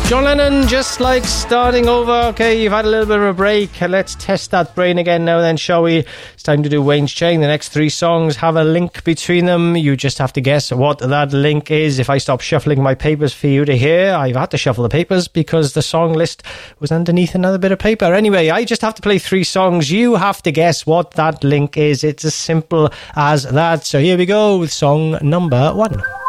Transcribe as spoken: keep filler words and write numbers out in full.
John Lennon, just like starting over. Okay, you've had a little bit of a break. Let's test that brain again now then, shall we? It's time to do Wayne's Chain. The next three songs have a link between them. You just have to guess what that link is. If I stop shuffling my papers for you to hear, I've had to shuffle the papers because the song list was underneath another bit of paper. Anyway, I just have to play three songs. You have to guess what that link is. It's as simple as that. So here we go with song number one.